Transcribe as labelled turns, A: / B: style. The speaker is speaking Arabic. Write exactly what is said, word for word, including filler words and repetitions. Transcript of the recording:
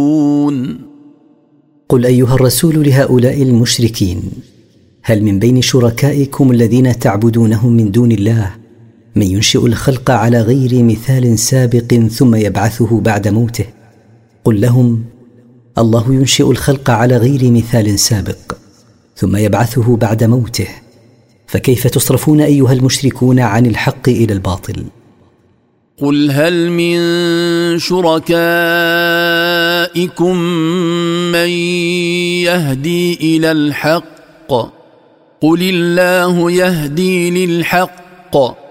A: قل أيها الرسول لهؤلاء المشركين: هل من بين شركائكم الذين تعبدونهم من دون الله من ينشئ الخلق على غير مثال سابق ثم يبعثه بعد موته؟ قل لهم: الله ينشئ الخلق على غير مثال سابق ثم يبعثه بعد موته، فكيف تصرفون أيها المشركون عن الحق إلى الباطل؟
B: قل هل من شركائكم من يهدي إلى الحق؟ قل الله يهدي للحق،